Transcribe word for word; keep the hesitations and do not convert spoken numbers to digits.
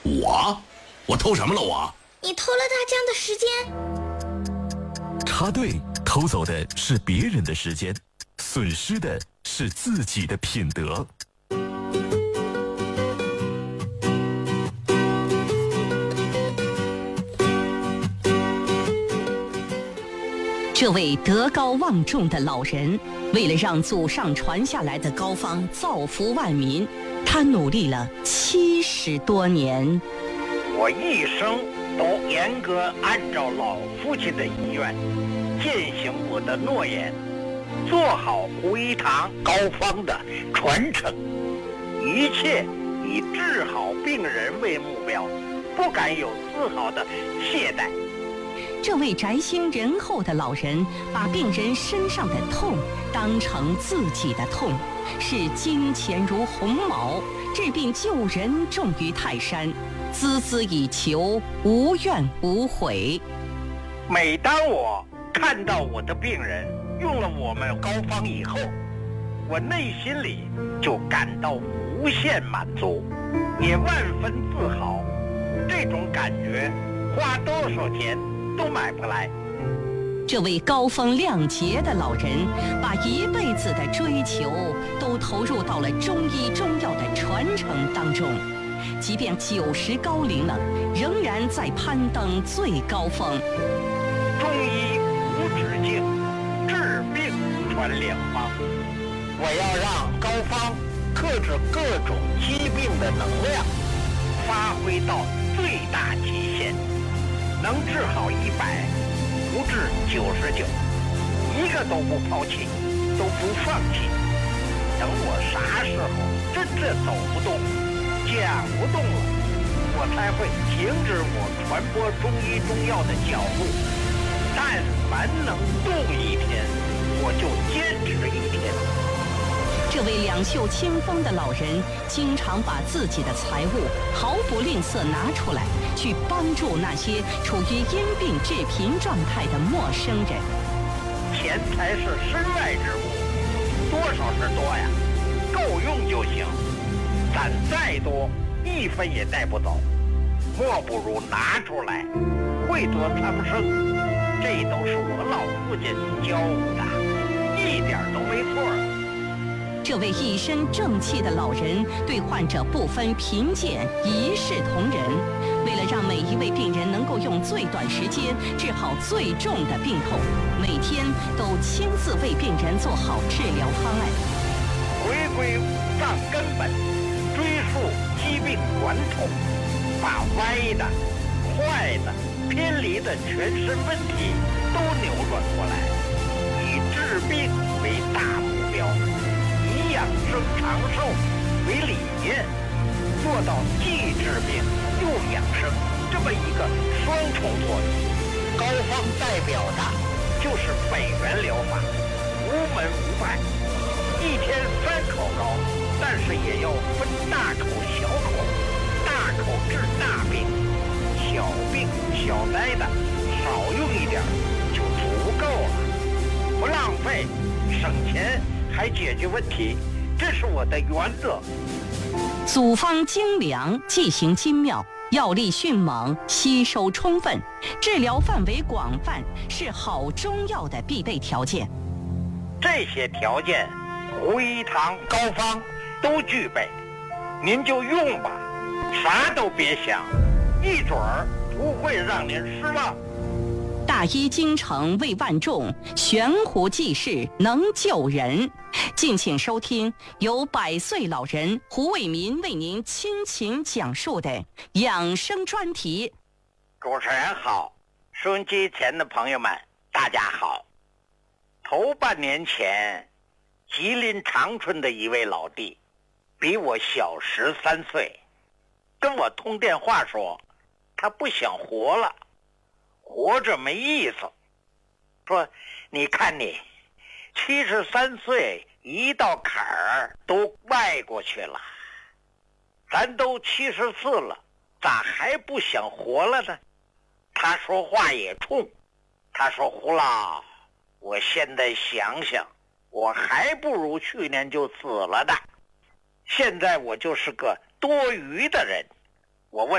我？我偷什么了我？ 你偷了大江的时间。 插队偷走的是别人的时间，损失的是自己的品德。 这位德高望重的老人，为了让祖上传下来的膏方造福万民，他努力了七十多年。 我一生都严格按照老父亲的遗愿，践行我的诺言，做好胡一堂膏方的传承，一切以治好病人为目标，不敢有丝毫的懈怠。 这位宅心仁厚的老人，把病人身上的痛当成自己的痛，视金钱如鸿毛，治病救人重于泰山，孜孜以求，无怨无悔。 每当我看到我的病人用了我们膏方以后，我内心里就感到无限满足，也万分自豪。这种感觉花多少钱都买不来。 这位高风亮节的老人，把一辈子的追求都投入到了中医中药的传承当中，即便九十高龄了，仍然在攀登最高峰。 中医无止境，治病传良方。我要让膏方克制各种疾病的能量发挥到最大极限，能治好一百，不治九十九，一个都不抛弃，都不放弃。等我啥时候真正走不动、讲不动了，我才会停止我传播中医中药的脚步。但凡能动一天，我就坚持一天。 这位两袖清风的老人，经常把自己的财物毫不吝啬拿出来，去帮助那些处于因病致贫状态的陌生人。 钱财是身外之物，多少是多呀，够用就行。攒再多，一分也带不走，莫不如拿出来，惠泽苍生。这都是我老父亲教我的，一点都没错。 这位一身正气的老人，对患者不分贫贱，一视同仁。为了让每一位病人能够用最短时间治好最重的病痛，每天都亲自为病人做好治疗方案。 回归五脏根本，追溯疾病源头，把歪的、坏的、偏离的全身问题都扭转过来，以治病为大目标，以养生长寿为理念，做到既治病又养生这么一个双重作用。膏方代表的就是北元疗法，无门无派，一天三口膏，但是也要分大口小口，大口治大病，小病小灾的少用一点就足够了，不浪费，省钱还解决问题，这是我的原则。 组方精良，剂型精妙，药力迅猛，吸收充分，治疗范围广泛，是好中药的必备条件。 这些条件，胡一堂膏方都具备，您就用吧，啥都别想，一准儿不会让您失望。 大医精诚为万众，悬壶济世能救人。敬请收听由百岁老人胡伟民为您倾情讲述的养生专题。 主持人好，收音机前的朋友们大家好。头半年前，吉林长春的一位老弟，比我小十三岁，跟我通电话说他不想活了，活着没意思，说你看你七十三岁一道坎儿都迈过去了，咱都七十四了，咋还不想活了呢？他说话也冲，他说胡老，我现在想想，我还不如去年就死了的，现在我就是个多余的人。我问